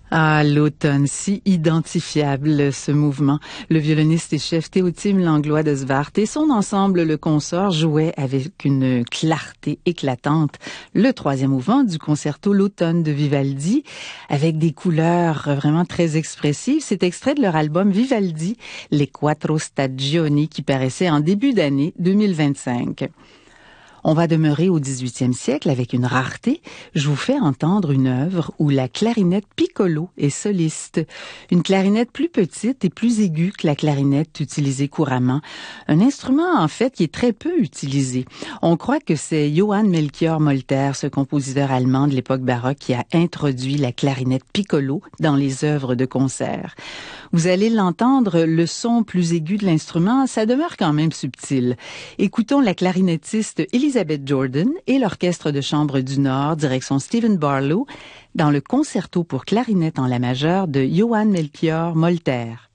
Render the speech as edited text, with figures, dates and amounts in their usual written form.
Ah, l'automne, si identifiable, ce mouvement. Le violoniste et chef Théotime Langlois de Zwart et son ensemble Le Consort jouaient avec une clarté éclatante le troisième mouvement du concerto L'automne de Vivaldi, avec des couleurs vraiment très expressives. C'est extrait de leur album Vivaldi, Les Quattro Stagioni, qui paraissait en début d'année 2025. On va demeurer au 18e siècle avec une rareté. Je vous fais entendre une œuvre où la clarinette piccolo est soliste. Une clarinette plus petite et plus aiguë que la clarinette utilisée couramment. Un instrument, en fait, qui est très peu utilisé. On croit que c'est Johann Melchior Molter, ce compositeur allemand de l'époque baroque, qui a introduit la clarinette piccolo dans les œuvres de concert. Vous allez l'entendre, le son plus aigu de l'instrument, ça demeure quand même subtil. Écoutons la clarinettiste Elizabeth Jordan et l'Orchestre de chambre du Nord, direction Stephen Barlow, dans le concerto pour clarinette en la majeure de Johann Melchior Molter.